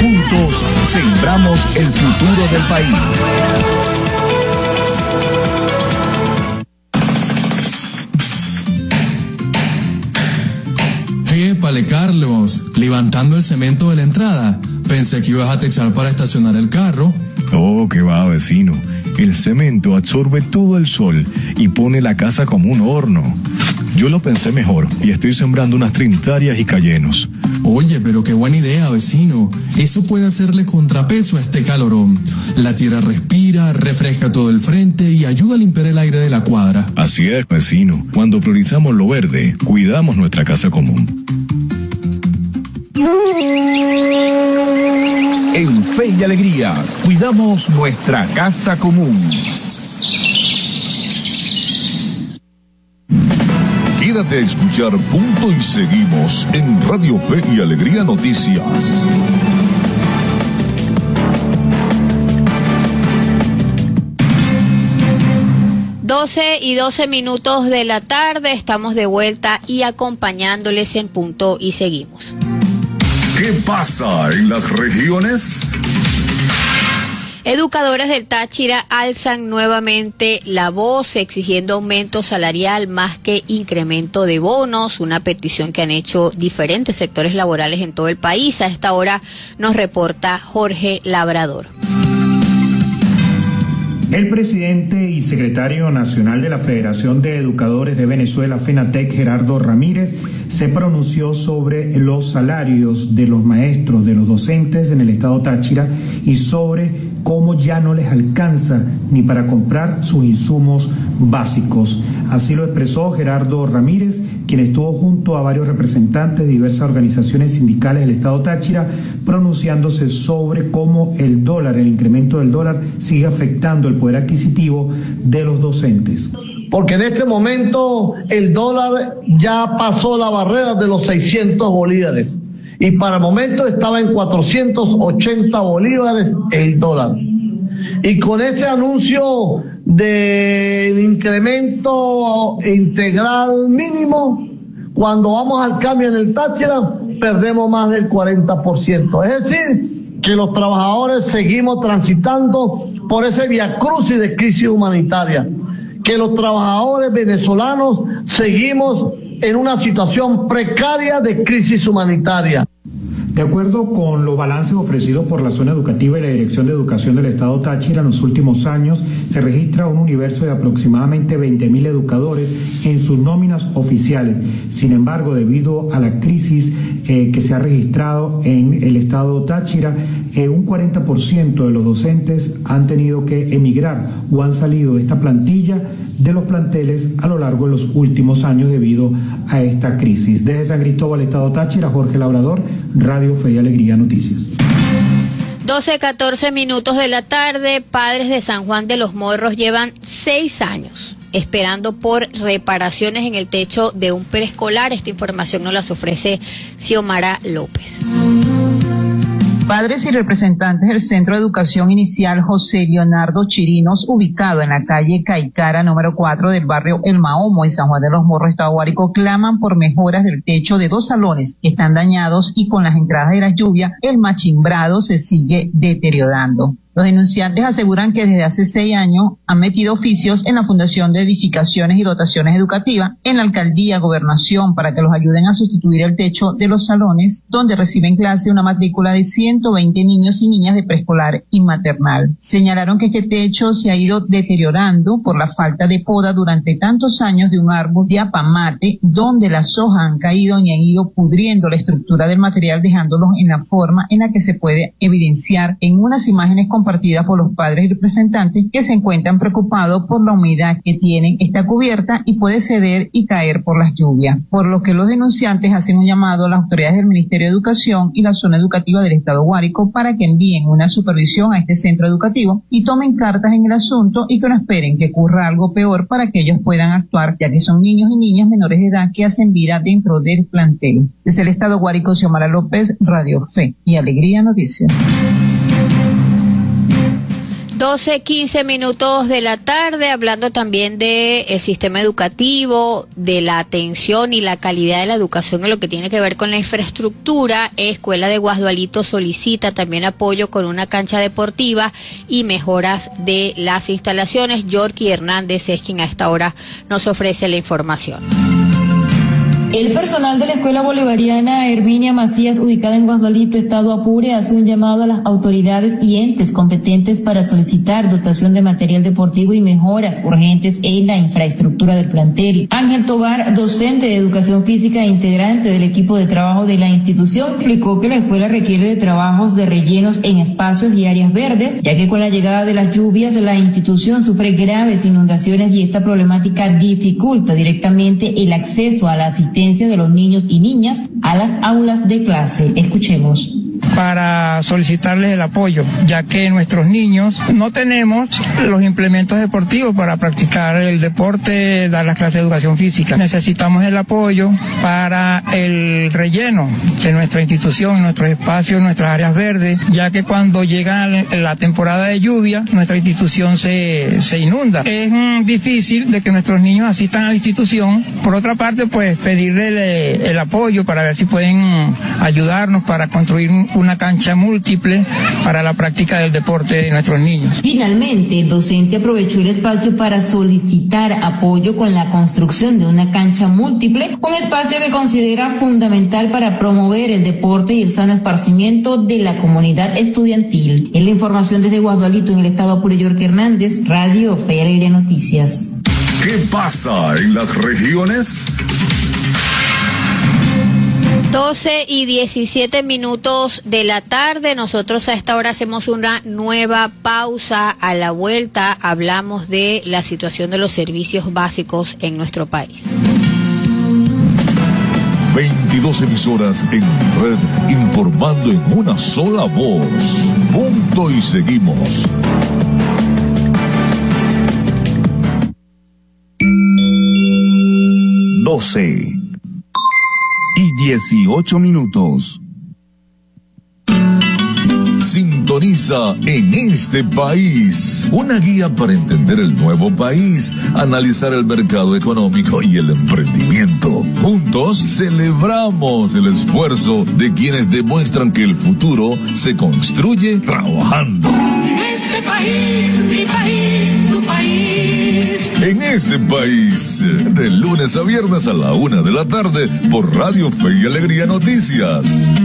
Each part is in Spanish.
Juntos sembramos el futuro del país. Épale, Carlos, levantando el cemento de la entrada. Pensé que ibas a techar para estacionar el carro. Oh, qué va, vecino. El cemento absorbe todo el sol y pone la casa como un horno. Yo lo pensé mejor y estoy sembrando unas trintarias y cayenos. Oye, pero qué buena idea, vecino. Eso puede hacerle contrapeso a este calorón. La tierra respira, refresca todo el frente y ayuda a limpiar el aire de la cuadra. Así es, vecino. Cuando priorizamos lo verde, cuidamos nuestra casa común. En Fe y Alegría, cuidamos nuestra casa común. Quédate a escuchar Punto y Seguimos en Radio Fe y Alegría Noticias. y 12 minutos de la tarde, estamos de vuelta y acompañándoles en Punto y Seguimos. ¿Qué pasa en las regiones? Educadores del Táchira alzan nuevamente la voz exigiendo aumento salarial más que incremento de bonos, una petición que han hecho diferentes sectores laborales en todo el país. A esta hora nos reporta Jorge Labrador. El presidente y secretario nacional de la Federación de Educadores de Venezuela, FENATEC, Gerardo Ramírez, se pronunció sobre los salarios de los maestros, de los docentes en el estado Táchira y sobre cómo ya no les alcanza ni para comprar sus insumos básicos. Así lo expresó Gerardo Ramírez, quien estuvo junto a varios representantes de diversas organizaciones sindicales del estado Táchira, pronunciándose sobre cómo el dólar, el incremento del dólar, sigue afectando el poder adquisitivo de los docentes. Porque en este momento el dólar ya pasó la barrera de los 600 bolívares y para el momento estaba en 480 bolívares el dólar. Y con ese anuncio del incremento integral mínimo, cuando vamos al cambio en el Táchira, perdemos más del 40%. Es decir, que los trabajadores seguimos transitando por ese viacrucis de crisis humanitaria, que los trabajadores venezolanos seguimos en una situación precaria de crisis humanitaria. De acuerdo con los balances ofrecidos por la zona educativa y la Dirección de Educación del Estado Táchira, en los últimos años se registra un universo de aproximadamente 20.000 educadores en sus nóminas oficiales. Sin embargo, debido a la crisis que se ha registrado en el Estado Táchira, un 40% de los docentes han tenido que emigrar o han salido de esta plantilla de los planteles a lo largo de los últimos años debido a esta crisis. Desde San Cristóbal, Estado Táchira, Jorge Labrador, Radio Fe y Alegría Noticias. 12:14 minutos de la tarde. Padres de San Juan de los Morros llevan 6 años esperando por reparaciones en el techo de un preescolar. Esta información nos la ofrece Xiomara López. Padres y representantes del Centro de Educación Inicial José Leonardo Chirinos, ubicado en la calle Caicara número 4 del barrio El Mahomo, en San Juan de los Morros, Estado Guárico, claman por mejoras del techo de 2 salones que están dañados y con las entradas de la lluvia el machimbrado se sigue deteriorando. Los denunciantes aseguran que desde hace 6 años han metido oficios en la Fundación de Edificaciones y Dotaciones Educativas, en la Alcaldía, Gobernación, para que los ayuden a sustituir el techo de los salones donde reciben clase una matrícula de 120 niños y niñas de preescolar y maternal. Señalaron que este techo se ha ido deteriorando por la falta de poda durante tantos años de un árbol de apamate, donde las hojas han caído y han ido pudriendo la estructura del material, dejándolos en la forma en la que se puede evidenciar en unas imágenes compartidas por los padres y representantes que se encuentran preocupados por la humedad que tienen esta cubierta y puede ceder y caer por las lluvias, por lo que los denunciantes hacen un llamado a las autoridades del Ministerio de Educación y la zona educativa del Estado Guárico para que envíen una supervisión a este centro educativo y tomen cartas en el asunto y que no esperen que ocurra algo peor para que ellos puedan actuar, ya que son niños y niñas menores de edad que hacen vida dentro del plantel. Desde el Estado Guárico, Xiomara López, Radio Fe y Alegría Noticias. 12:15 minutos de la tarde, hablando también de el sistema educativo, de la atención y la calidad de la educación en lo que tiene que ver con la infraestructura. Escuela de Guasdualito solicita también apoyo con una cancha deportiva y mejoras de las instalaciones. Yorky Hernández es quien a esta hora nos ofrece la información. El personal de la Escuela Bolivariana Herminia Macías, ubicada en Guasdualito, Estado Apure, hace un llamado a las autoridades y entes competentes para solicitar dotación de material deportivo y mejoras urgentes en la infraestructura del plantel. Ángel Tobar, docente de educación física e integrante del equipo de trabajo de la institución, explicó que la escuela requiere de trabajos de rellenos en espacios y áreas verdes, ya que con la llegada de las lluvias la institución sufre graves inundaciones y esta problemática dificulta directamente el acceso a la asistencia de los niños y niñas a las aulas de clase. Escuchemos. Para solicitarles el apoyo, ya que nuestros niños no tenemos los implementos deportivos para practicar el deporte, dar las clases de educación física. Necesitamos el apoyo para el relleno de nuestra institución, nuestros espacios, nuestras áreas verdes, ya que cuando llega la temporada de lluvia, nuestra institución se inunda. Es difícil de que nuestros niños asistan a la institución. Por otra parte, pues pedirle el apoyo para ver si pueden ayudarnos para construir una cancha múltiple para la práctica del deporte de nuestros niños. Finalmente, el docente aprovechó el espacio para solicitar apoyo con la construcción de una cancha múltiple, un espacio que considera fundamental para promover el deporte y el sano esparcimiento de la comunidad estudiantil. Es la información desde Guasdualito, en el Estado Apure. Yorky Hernández, Radio Fe y Alegría Noticias. ¿Qué pasa en las regiones? 12:17 minutos de la tarde. Nosotros a esta hora hacemos una nueva pausa. A la vuelta hablamos de la situación de los servicios básicos en nuestro país. 22 emisoras en red, informando en una sola voz. Punto y seguimos. Y 18 minutos. Sintoniza En este País, una guía para entender el nuevo país, analizar el mercado económico y el emprendimiento. Juntos celebramos el esfuerzo de quienes demuestran que el futuro se construye trabajando. En este país, mi país, tu país. En este país, de lunes a viernes a la 1 de la tarde, por Radio Fe y Alegría Noticias.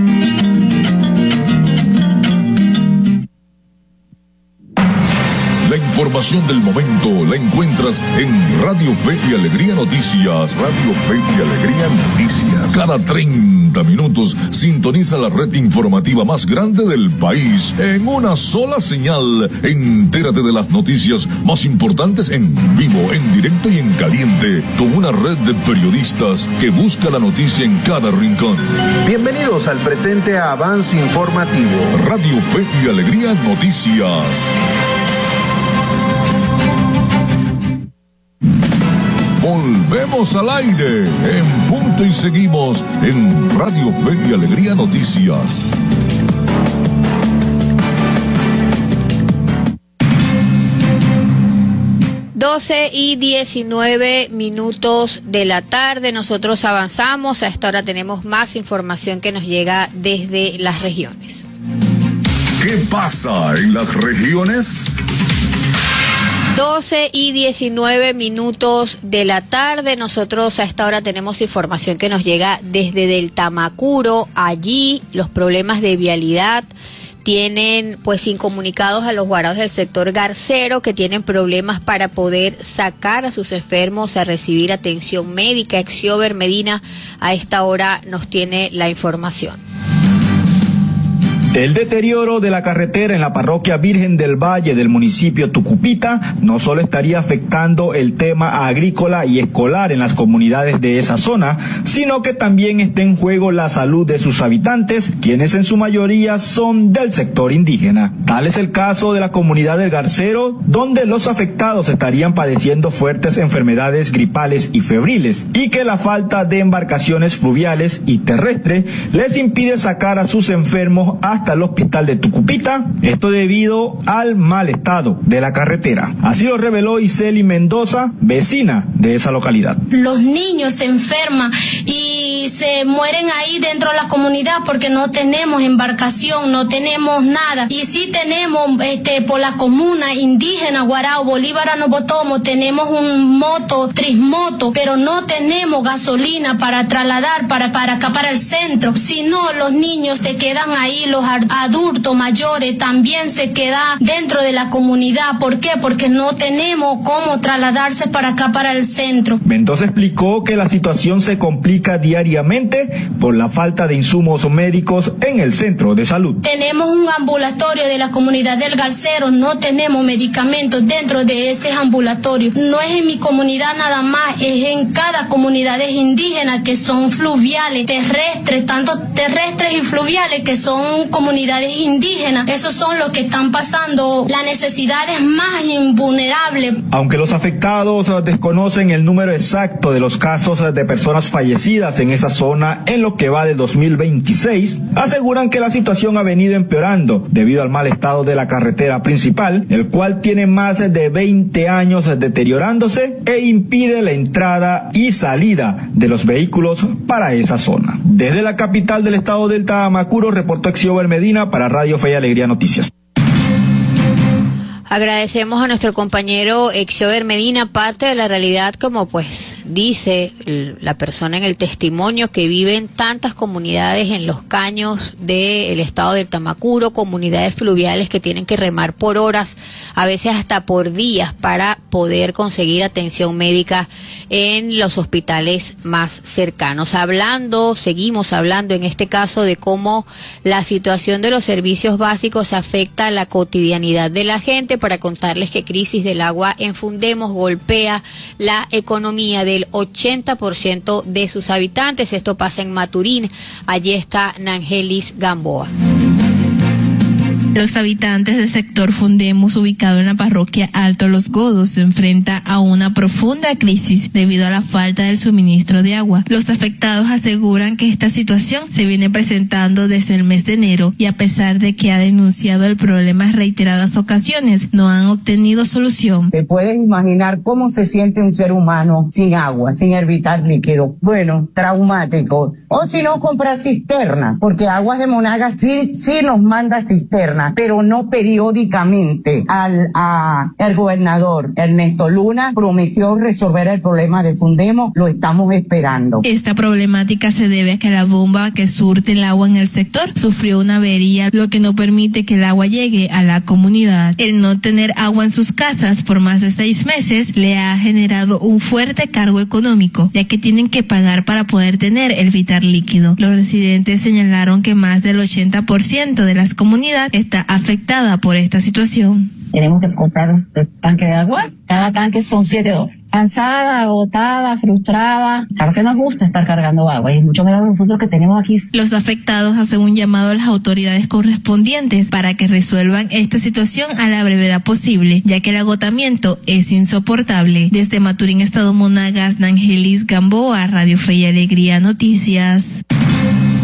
La información del momento la encuentras en Radio Fe y Alegría Noticias. Radio Fe y Alegría Noticias. Cada 30 minutos sintoniza la red informativa más grande del país en una sola señal. Entérate de las noticias más importantes en vivo, en directo y en caliente, con una red de periodistas que busca la noticia en cada rincón. Bienvenidos al presente avance informativo. Radio Fe y Alegría Noticias. Volvemos al aire en punto y seguimos en Radio Fe y Alegría Noticias. Doce y 19 minutos de la tarde. Nosotros avanzamos. A esta hora tenemos más información que nos llega desde las regiones. ¿Qué pasa en las regiones? 12 y 19 minutos de la tarde. Nosotros a esta hora tenemos información que nos llega desde del Tamacuro. Allí los problemas de vialidad tienen pues incomunicados a los guarados del sector Garcero, que tienen problemas para poder sacar a sus enfermos a recibir atención médica. Exiober Medina a esta hora nos tiene la información. El deterioro de la carretera en la parroquia Virgen del Valle del municipio Tucupita no solo estaría afectando el tema agrícola y escolar en las comunidades de esa zona, sino que también está en juego la salud de sus habitantes, quienes en su mayoría son del sector indígena. Tal es el caso de la comunidad del Garcero, donde los afectados estarían padeciendo fuertes enfermedades gripales y febriles, y que la falta de embarcaciones fluviales y terrestres les impide sacar a sus enfermos hasta hasta el hospital de Tucupita, esto debido al mal estado de la carretera. Así lo reveló Iseli Mendoza, vecina de esa localidad. Los niños se enferman y se mueren ahí dentro de la comunidad porque no tenemos embarcación, no tenemos nada. Y sí tenemos por la comuna indígena Guarao, Bolívarano Botomo, tenemos un moto, trismoto, pero no tenemos gasolina para trasladar para acá para el centro. Si no, los niños se quedan ahí, los adultos mayores también se quedan dentro de la comunidad. ¿Por qué? Porque no tenemos cómo trasladarse para acá para el centro. Mendoza explicó que la situación se complica diariamente por la falta de insumos médicos en el centro de salud. Tenemos un ambulatorio de la comunidad del Garcero, no tenemos medicamentos dentro de ese ambulatorio. No es en mi comunidad nada más, es en cada comunidad indígena que son fluviales, terrestres, tanto terrestres y fluviales que son comunidades indígenas. Esos son los que están pasando las necesidades más invulnerables. Aunque los afectados desconocen el número exacto de los casos de personas fallecidas en esa zona en lo que va del 2026, aseguran que la situación ha venido empeorando debido al mal estado de la carretera principal, el cual tiene más de 20 años deteriorándose e impide la entrada y salida de los vehículos para esa zona. Desde la capital del estado del Tamacuro, reportó Exiober Medina para Radio Fe y Alegría Noticias. Agradecemos a nuestro compañero Exiober Medina, parte de la realidad, como pues dice la persona en el testimonio, que vive en tantas comunidades en los caños del estado del Tamacuro, comunidades fluviales que tienen que remar por horas, a veces hasta por días, para poder conseguir atención médica en los hospitales más cercanos. Seguimos hablando en este caso de cómo la situación de los servicios básicos afecta a la cotidianidad de la gente, para contarles que crisis del agua en Fundemos golpea la economía del 80% de sus habitantes. Esto pasa en Maturín. Allí está Nangelis Gamboa. Los habitantes del sector Fundemos, ubicado en la parroquia Alto Los Godos, se enfrenta a una profunda crisis debido a la falta del suministro de agua. Los afectados aseguran que esta situación se viene presentando desde el mes de enero y, a pesar de que ha denunciado el problema en reiteradas ocasiones, no han obtenido solución. ¿Te puedes imaginar cómo se siente un ser humano sin agua, sin hervitar líquido? Bueno, traumático. O si no, comprar cisterna, porque Aguas de Monagas sí nos manda cisterna, pero no periódicamente. El gobernador Ernesto Luna prometió resolver el problema de Fundemos, lo estamos esperando. Esta problemática se debe a que la bomba que surte el agua en el sector sufrió una avería, lo que no permite que el agua llegue a la comunidad. El no tener agua en sus casas por más de 6 meses le ha generado un fuerte cargo económico, ya que tienen que pagar para poder tener el vital líquido. Los residentes señalaron que más del 80% de las comunidades está afectada por esta situación. Tenemos que comprar un tanque de agua. Cada tanque son $7. Cansada, agotada, frustrada. Claro que nos gusta estar cargando agua y mucho menos nosotros que tenemos aquí. Los afectados hacen un llamado a las autoridades correspondientes para que resuelvan esta situación a la brevedad posible, ya que el agotamiento es insoportable. Desde Maturín, estado Monagas, Nangelis Gamboa, Radio Fe y Alegría Noticias.